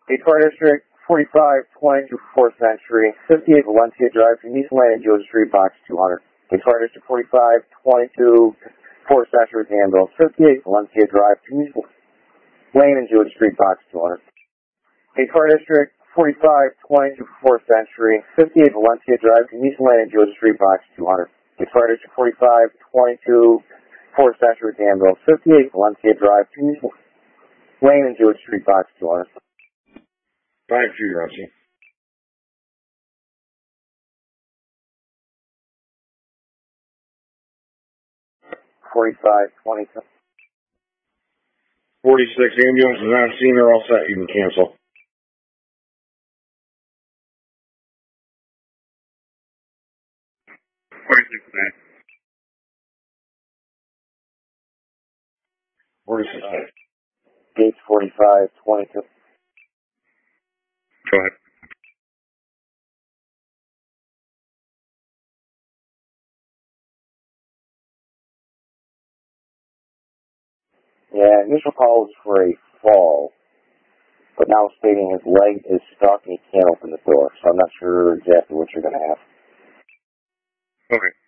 Car District, 4522 4th Century, 58 Valencia Drive, East Lane, Joseph Street, Box 200. Car District, 4522 4th Century, Danville, 58 Valencia Drive, East Lane and Joseph Street, Box 200. Car District, 4522 4th Century, 58 Valencia Drive, East Lane and Joseph Street, Box 200. Car District, 4522 4th Century, Danville, 58 Valencia Drive, East Lane and Joseph Street, Box 200. 5-2, Rusty. $45.20. 46 ambulance is not seen or all set. You can cancel. Gates 4522. Go ahead. Yeah, initial call was for a fall, but now stating his leg is stuck and he can't open the door, so I'm not sure exactly what you're going to have. Okay.